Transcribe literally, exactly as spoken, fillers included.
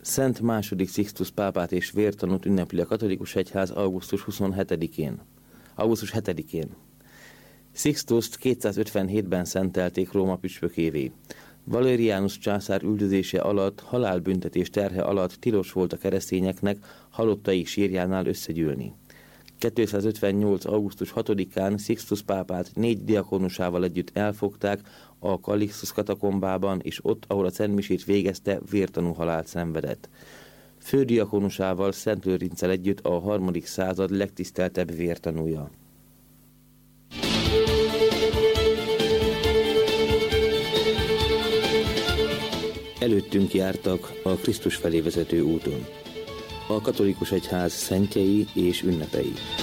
Szent második Sixtus pápát és vértanút ünnepli a katolikus egyház augusztus huszonhetedikén. augusztus hetedikén. Sixtust kétszázötvenhétben szentelték Róma püspökévé. Valerianus császár üldözése alatt, halálbüntetés terhe alatt tilos volt a keresztényeknek halottaik sírjánál összegyűlni. kétszázötvennyolc. augusztus hatodikán Sixtus pápát négy diakonusával együtt elfogták a Calixtus katakombában, és ott, ahol a szentmisét végezte, vértanú halált szenvedett. Fődiakonusával, Szent Lőrincel együtt a harmadik század legtiszteltebb vértanúja. Előttünk jártak a Krisztus felé vezető úton. A katolikus egyház szentjei és ünnepei.